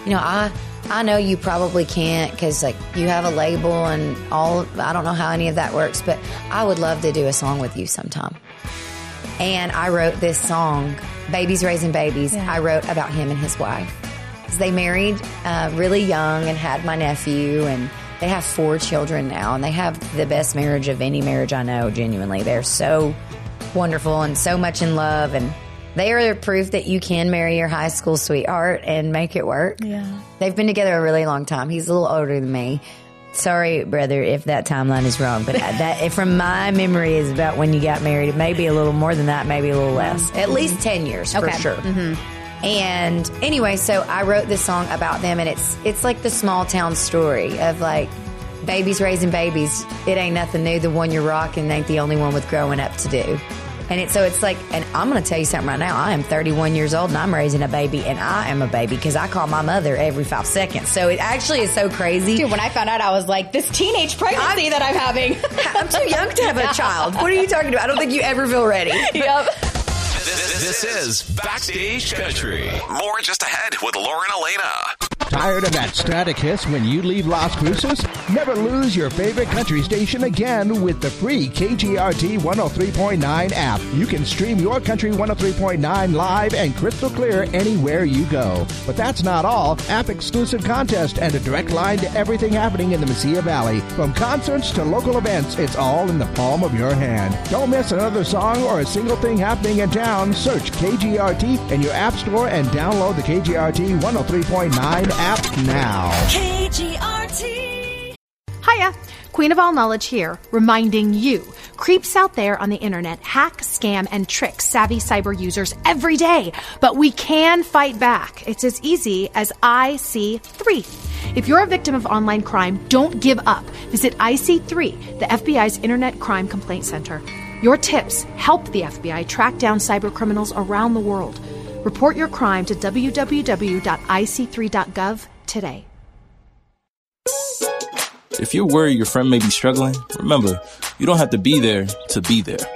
I know you probably can't because, like, you have a label and all. I don't know how any of that works, but I would love to do a song with you sometime. And I wrote this song, Babies Raising Babies. Yeah. I wrote about him and his wife. Because they married really young and had my nephew, and they have 4 children now, and they have the best marriage of any marriage I know, genuinely. They're so wonderful and so much in love, and they are proof that you can marry your high school sweetheart and make it work. Yeah. They've been together a really long time. He's a little older than me. Sorry, brother, if that timeline is wrong, but that from my memory is about when you got married. It may be a little more than that, maybe a little less. At least 10 years, for sure. Mm-hmm. And anyway, so I wrote this song about them, and it's like the small town story of, like, babies raising babies. It ain't nothing new. The one you're rocking ain't the only one with growing up to do. And it's like, and I'm going to tell you something right now. I am 31 years old and I'm raising a baby, and I am a baby because I call my mother every 5 seconds. So it actually is so crazy. Dude, when I found out, I was like, this teenage pregnancy that I'm having. I'm too young to have a child. What are you talking about? I don't think you ever feel ready. Yep. This is Backstage Country. More just ahead with Lauren Elena. Tired of that static hiss when you leave Las Cruces? Never lose your favorite country station again with the free KGRT 103.9 app. You can stream your country 103.9 live and crystal clear anywhere you go. But that's not all. App-exclusive contest and a direct line to everything happening in the Mesilla Valley. From concerts to local events, it's all in the palm of your hand. Don't miss another song or a single thing happening in town. Search KGRT in your app store and download the KGRT 103.9 app now. KGRT. Hiya, Queen of All Knowledge here, reminding you, creeps out there on the internet hack, scam, and trick savvy cyber users every day. But we can fight back. It's as easy as IC3. If you're a victim of online crime, don't give up. Visit IC3, the FBI's Internet Crime Complaint Center. Your tips help the FBI track down cyber criminals around the world. Report your crime to www.ic3.gov today. If you're worried your friend may be struggling, remember, you don't have to be there to be there.